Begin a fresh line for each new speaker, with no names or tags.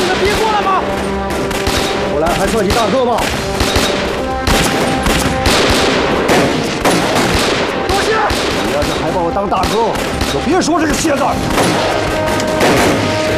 们别过来吗？
过来还算你大哥吗？
多谢。
你要是还把我当大哥，就别说这个谢字。